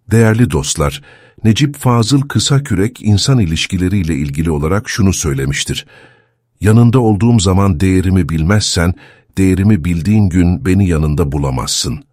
Değerli dostlar, Necip Fazıl Kısakürek insan ilişkileriyle ilgili olarak şunu söylemiştir. Yanında olduğum zaman değerimi bilmezsen, değerimi bildiğin gün beni yanında bulamazsın.